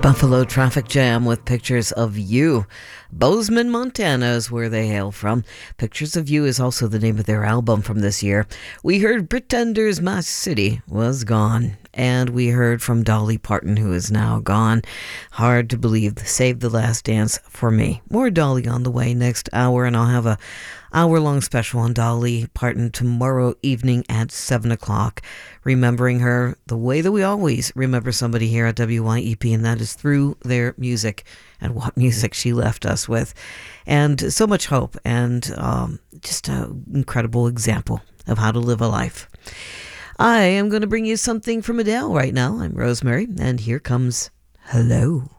Buffalo Traffic Jam with Pictures of You. Bozeman, Montana is where they hail from. Pictures of You is also the name of their album from this year. We heard Pretenders' My City was gone. And we heard from Dolly Parton, who is now gone. Hard to believe. Save the Last Dance for me. More Dolly on the way next hour, and I'll have a hour-long special on Dolly Parton tomorrow evening at 7 o'clock, remembering her the way that we always remember somebody here at WYEP, and that is through their music and what music she left us with. And so much hope, and just an incredible example of how to live a life. I am going to bring you something from Adele right now. I'm Rosemary, and here comes Hello.